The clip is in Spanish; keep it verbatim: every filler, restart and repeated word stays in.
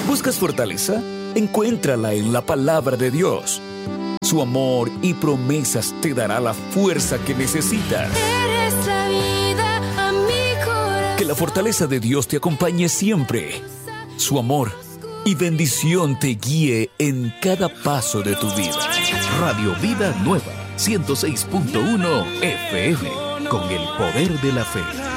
¿Buscas fortaleza? Encuéntrala en la palabra de Dios. Su amor y promesas te dará la fuerza que necesitas. Eres la vida a mi corazón. Que la fortaleza de Dios te acompañe siempre. Su amor y bendición te guíe en cada paso de tu vida. Radio Vida Nueva, ciento seis punto uno F M, con el poder de la fe.